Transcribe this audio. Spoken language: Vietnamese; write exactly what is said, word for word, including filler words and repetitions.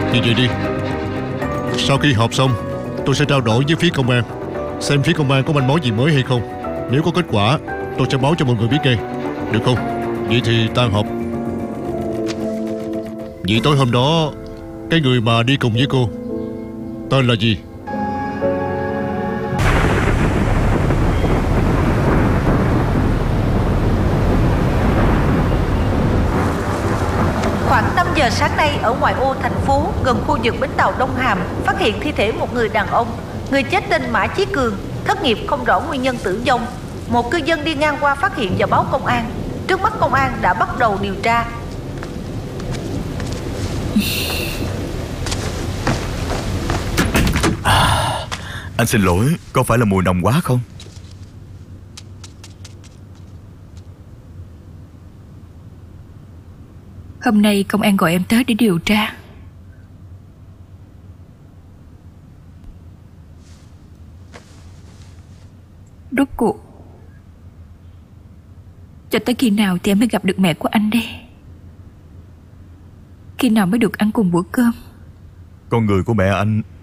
Như vậy đi, sau khi họp xong tôi sẽ trao đổi với phía công an, xem phía công an có manh mối gì mới hay không. Nếu có kết quả tôi sẽ báo cho mọi người biết ngay, được không? Vậy thì tan họp. Vậy tối hôm đó cái người mà đi cùng với cô tên là gì? Khoảng năm giờ sáng nay ở ngoại ô thành phố, gần khu vực bến tàu Đông Hàm, phát hiện thi thể một người đàn ông. Người chết tên Mã Chí Cường, thất nghiệp không rõ nguyên nhân tử vong. Một cư dân đi ngang qua phát hiện và báo công an. Trước mắt công an đã bắt đầu điều tra. À, anh xin lỗi, có phải là mùi nồng quá không? Hôm nay công an gọi em tới để điều tra. Rốt cuộc cho tới khi nào thì em mới gặp được mẹ của anh đây? Khi nào mới được ăn cùng bữa cơm? Con người của mẹ anh